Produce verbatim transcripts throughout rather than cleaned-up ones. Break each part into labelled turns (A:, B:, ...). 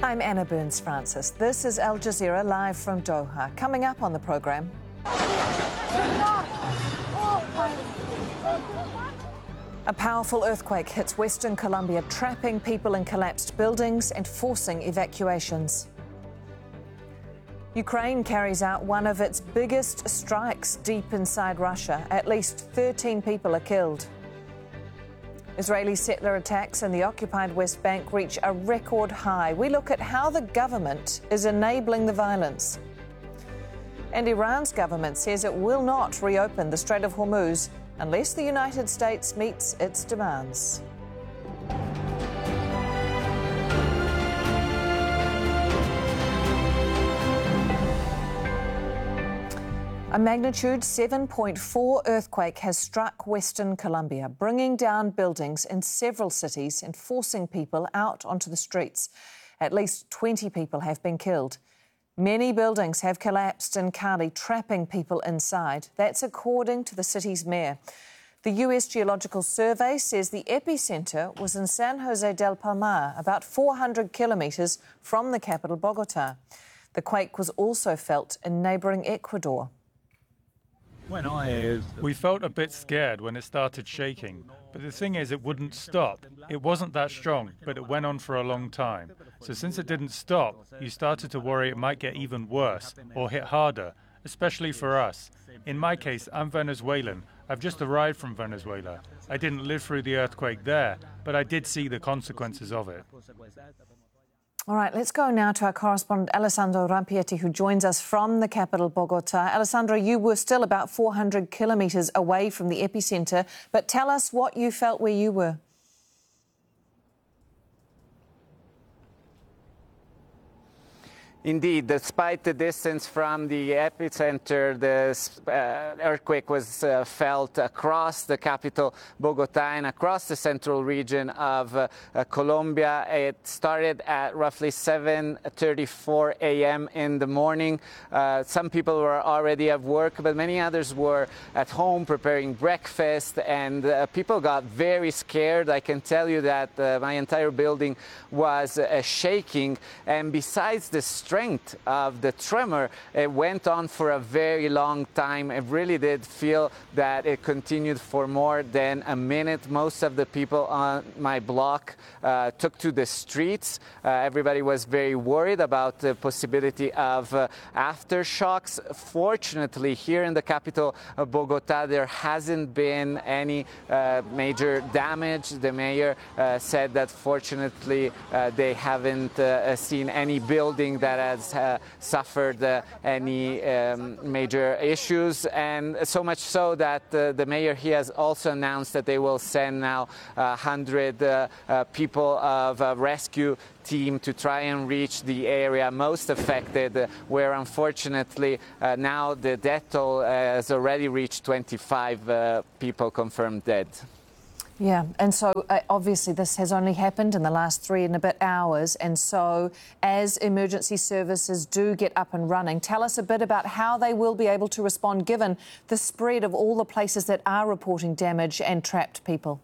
A: I'm Anna Burns-Francis. This is Al Jazeera live from Doha. Coming up on the programme. A powerful earthquake hits Western Colombia, trapping people in collapsed buildings and forcing evacuations. Ukraine carries out one of its biggest strikes deep inside Russia. At least thirteen people are killed. Israeli settler attacks in the occupied West Bank reach a record high. We look at how the government is enabling the violence. And Iran's government says it will not reopen the Strait of Hormuz unless the United States meets its demands. A magnitude seven point four earthquake has struck Western Colombia, bringing down buildings in several cities and forcing people out onto the streets. At least twenty people have been killed. Many buildings have collapsed in Cali, trapping people inside. That's according to the city's mayor. The U S Geological Survey says the epicenter was in San Jose del Palmar, about four hundred kilometres from the capital, Bogota. The quake was also felt in neighbouring Ecuador.
B: When I, we felt a bit scared when it started shaking, but the thing is it wouldn't stop. It wasn't that strong, but it went on for a long time. So since it didn't stop, you started to worry it might get even worse or hit harder, especially for us. In my case, I'm Venezuelan. I've just arrived from Venezuela. I didn't live through the earthquake there, but I did see the consequences of it.
A: All right, let's go now to our correspondent Alessandro Rampieti, who joins us from the capital, Bogota. Alessandro, you were still about four hundred kilometres away from the epicentre, but tell us what you felt where you were.
C: Indeed, despite the distance from the epicenter, the uh, earthquake was uh, felt across the capital, Bogota, and across the central region of uh, uh, Colombia. It started at roughly seven thirty-four a m in the morning. Uh, some people were already at work, but many others were at home preparing breakfast, and uh, people got very scared. I can tell you that uh, my entire building was uh, shaking, and besides the strength of the tremor, it went on for a very long time. It really did feel that it continued for more than a minute. Most of the people on my block uh, took to the streets. Uh, everybody was very worried about the possibility of uh, aftershocks. Fortunately, here in the capital of Bogota, there hasn't been any uh, major damage. The mayor uh, said that fortunately uh, they haven't uh, seen any building that has uh, suffered uh, any um, major issues, and so much so that uh, the mayor, he has also announced that they will send now one hundred uh, uh, people of a rescue team to try and reach the area most affected, uh, where unfortunately uh, now the death toll uh, has already reached twenty-five uh, people confirmed dead.
A: Yeah, and so uh, obviously this has only happened in the last three and a bit hours, and so as emergency services do get up and running, tell us a bit about how they will be able to respond given the spread of all the places that are reporting damage and trapped people.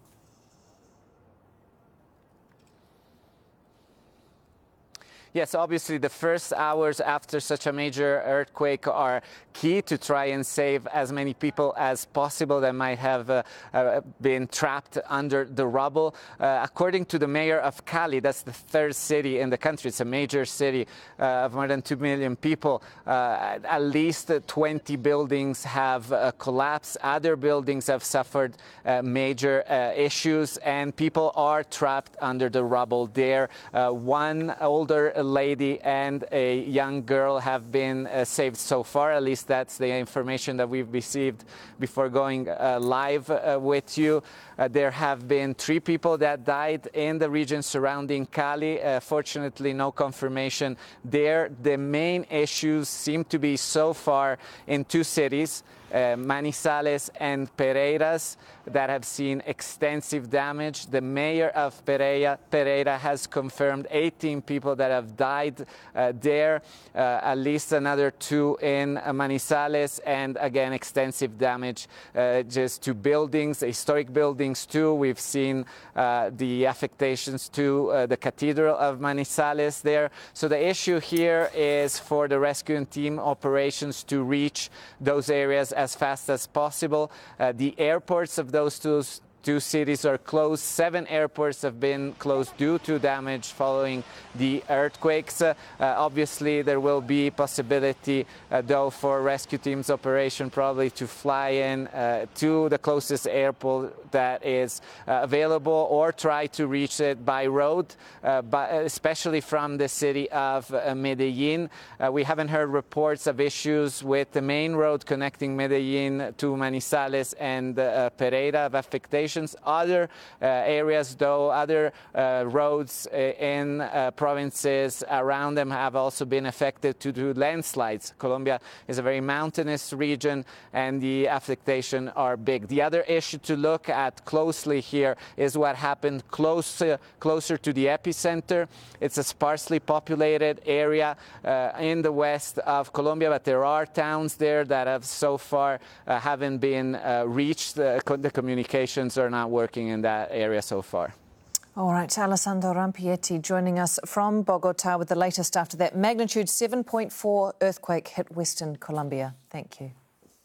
C: Yes, obviously the first hours after such a major earthquake are key to try and save as many people as possible that might have uh, uh, been trapped under the rubble. Uh, according to the mayor of Cali, that's the third city in the country, it's a major city uh, of more than two million people, uh, at least twenty buildings have uh, collapsed. Other buildings have suffered uh, major uh, issues, and people are trapped under the rubble there. Uh, one older lady and a young girl have been uh, saved so far. At least that's the information that we've received before going uh, live uh, with you. Uh, there have been three people that died in the region surrounding Cali. Uh, fortunately, no confirmation there. The main issues seem to be so far in two cities. uh, Manizales and Pereiras that have seen extensive damage. The mayor of Pereira, Pereira has confirmed eighteen people that have died uh, there, uh, at least another two in uh, Manizales, and again extensive damage uh, just to buildings, historic buildings too. We've seen uh, the affectations to uh, the Cathedral of Manizales there. So the issue here is for the rescue team operations to reach those areas as fast as possible. Uh, the airports of those two Two cities are closed. Seven airports have been closed due to damage following the earthquakes. Uh, uh, obviously, there will be possibility, uh, though, for rescue teams operation probably to fly in uh, to the closest airport that is uh, available, or try to reach it by road, uh, but especially from the city of uh, Medellin. Uh, we haven't heard reports of issues with the main road connecting Medellin to Manizales and uh, Pereira of affectation. Other uh, areas, though, other uh, roads in uh, provinces around them have also been affected due to landslides. Colombia is a very mountainous region, and the affectation are big. The other issue to look at closely here is what happened closer, closer to the epicenter. It's a sparsely populated area uh, in the west of Colombia, but there are towns there that have so far uh, haven't been uh, reached. Uh, the communications are not working in that area so far.
A: All right, Alessandro Rampietti joining us from Bogota with the latest after that magnitude seven point four earthquake hit Western Colombia. Thank you.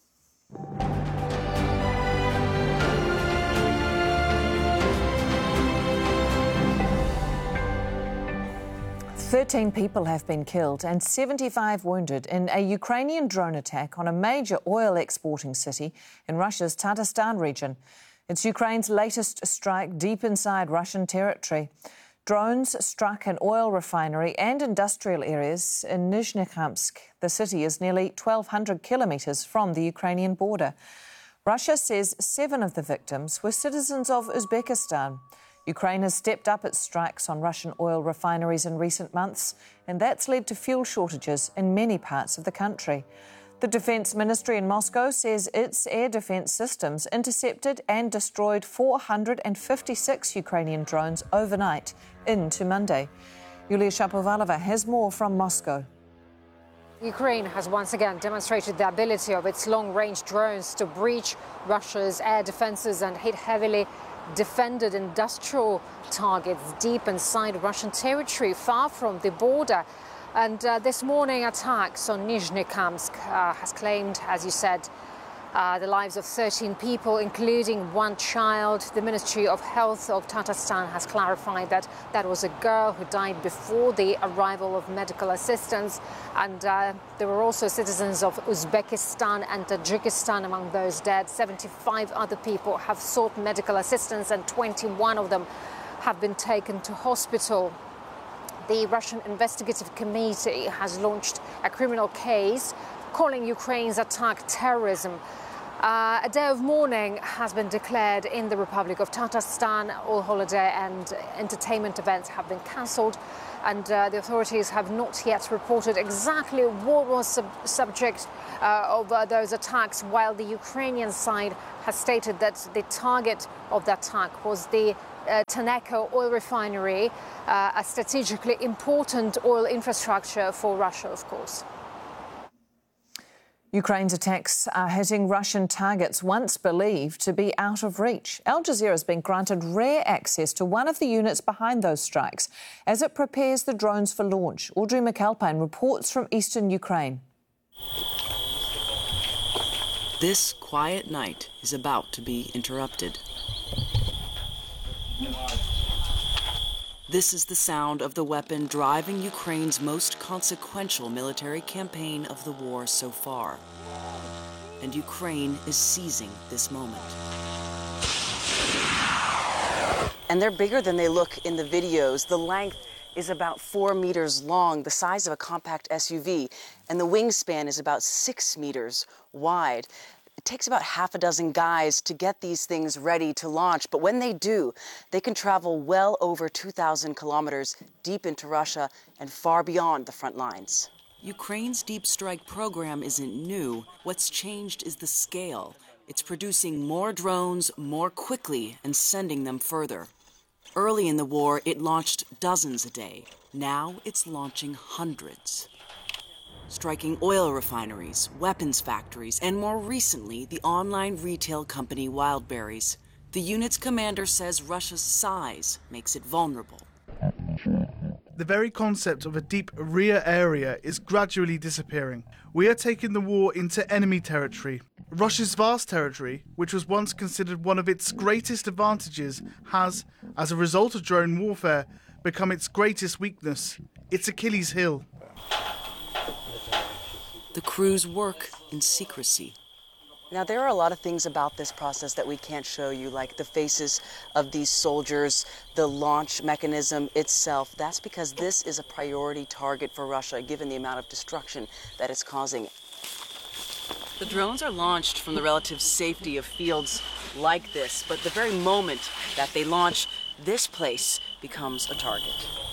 A: Thirteen people have been killed and seventy-five wounded in a Ukrainian drone attack on a major oil exporting city in Russia's Tatarstan region. It's Ukraine's latest strike deep inside Russian territory. Drones struck an oil refinery and industrial areas in Nizhnekamsk. The city is nearly twelve hundred kilometres from the Ukrainian border. Russia says seven of the victims were citizens of Uzbekistan. Ukraine has stepped up its strikes on Russian oil refineries in recent months, and that's led to fuel shortages in many parts of the country. The Defence Ministry in Moscow says its air defence systems intercepted and destroyed four hundred fifty-six Ukrainian drones overnight into Monday. Yulia Shapovalova has more from Moscow.
D: Ukraine has once again demonstrated the ability of its long-range drones to breach Russia's air defences and hit heavily defended industrial targets deep inside Russian territory, far from the border. And uh, this morning, attacks on Nizhnekamsk uh, has claimed, as you said, uh, the lives of thirteen people, including one child. The Ministry of Health of Tatarstan has clarified that that was a girl who died before the arrival of medical assistance. And uh, there were also citizens of Uzbekistan and Tajikistan among those dead. seventy-five other people have sought medical assistance, and twenty-one of them have been taken to hospital. The Russian Investigative Committee has launched a criminal case calling Ukraine's attack terrorism. Uh, a day of mourning has been declared in the Republic of Tatarstan. All holiday and entertainment events have been cancelled, and uh, the authorities have not yet reported exactly what was sub subject uh, of uh, those attacks, while the Ukrainian side has stated that the target of the attack was the Uh, Tenneco oil refinery, uh, a strategically important oil infrastructure for Russia, of course.
A: Ukraine's attacks are hitting Russian targets once believed to be out of reach. Al Jazeera has been granted rare access to one of the units behind those strikes as it prepares the drones for launch. Audrey McAlpine reports from eastern Ukraine.
E: This quiet night is about to be interrupted. This is the sound of the weapon driving Ukraine's most consequential military campaign of the war so far. And Ukraine is seizing this moment.
F: And they're bigger than they look in the videos. The length is about four meters long, the size of a compact S U V, and the wingspan is about six meters wide. It takes about half a dozen guys to get these things ready to launch, but when they do, they can travel well over two thousand kilometers deep into Russia and far beyond the front lines.
E: Ukraine's deep strike program isn't new. What's changed is the scale. It's producing more drones more quickly and sending them further. Early in the war, it launched dozens a day. Now it's launching hundreds. Striking oil refineries, weapons factories, and more recently, the online retail company Wildberries. The unit's commander says Russia's size makes it vulnerable.
G: The very concept of a deep rear area is gradually disappearing. We are taking the war into enemy territory. Russia's vast territory, which was once considered one of its greatest advantages, has, as a result of drone warfare, become its greatest weakness, its Achilles heel.
E: The crews work in secrecy.
F: Now, there are a lot of things about this process that we can't show you, like the faces of these soldiers, the launch mechanism itself. That's because this is a priority target for Russia, given the amount of destruction that it's causing. The drones are launched from the relative safety of fields like this, but the very moment that they launch, this place becomes a target.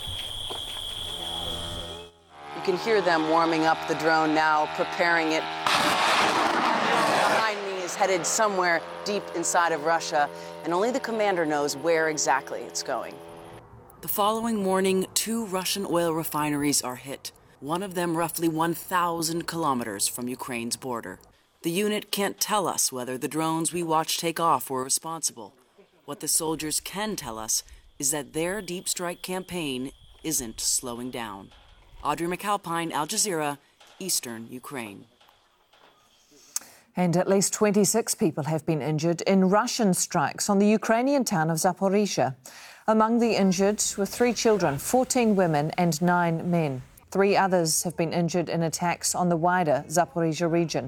F: You can hear them warming up the drone now, preparing it. Behind me is headed somewhere deep inside of Russia, and only the commander knows where exactly it's going.
E: The following morning, two Russian oil refineries are hit, one of them roughly one thousand kilometers from Ukraine's border. The unit can't tell us whether the drones we watched take off were responsible. What the soldiers can tell us is that their deep strike campaign isn't slowing down. Audrey McAlpine, Al Jazeera, Eastern Ukraine.
A: And at least twenty-six people have been injured in Russian strikes on the Ukrainian town of Zaporizhia. Among the injured were three children, fourteen women and nine men. Three others have been injured in attacks on the wider Zaporizhia region.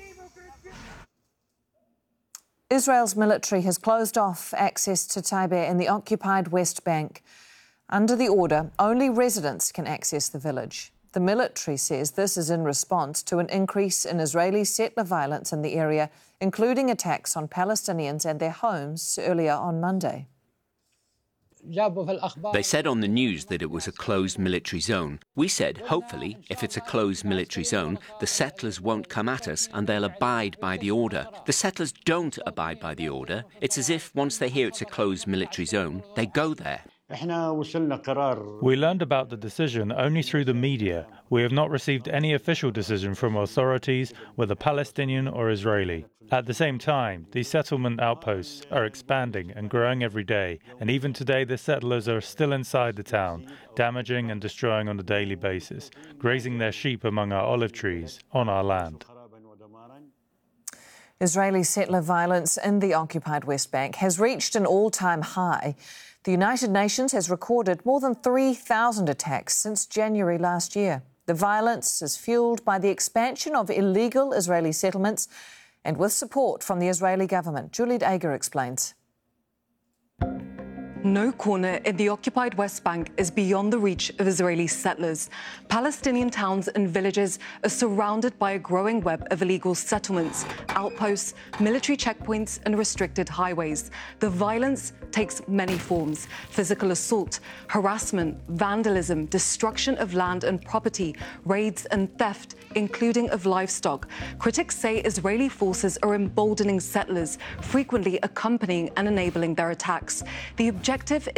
A: Israel's military has closed off access to Taiber in the occupied West Bank. Under the order, only residents can access the village. The military says this is in response to an increase in Israeli settler violence in the area, including attacks on Palestinians and their homes earlier on Monday.
H: They said on the news that it was a closed military zone. We said, hopefully, if it's a closed military zone, the settlers won't come at us and they'll abide by the order. The settlers don't abide by the order. It's as if once they hear it's a closed military zone, they go there.
B: We learned about the decision only through the media. We have not received any official decision from authorities, whether Palestinian or Israeli. At the same time, these settlement outposts are expanding and growing every day, and even today the settlers are still inside the town, damaging and destroying on a daily basis, grazing their sheep among our olive trees on our land.
A: Israeli settler violence in the occupied West Bank has reached an all-time high. The United Nations has recorded more than three thousand attacks since January last year. The violence is fueled by the expansion of illegal Israeli settlements and with support from the Israeli government. Juliet Ager explains.
I: No corner in the occupied West Bank is beyond the reach of Israeli settlers. Palestinian towns and villages are surrounded by a growing web of illegal settlements, outposts, military checkpoints and restricted highways. The violence takes many forms: physical assault, harassment, vandalism, destruction of land and property, raids and theft, including of livestock. Critics say Israeli forces are emboldening settlers, frequently accompanying and enabling their attacks. The objective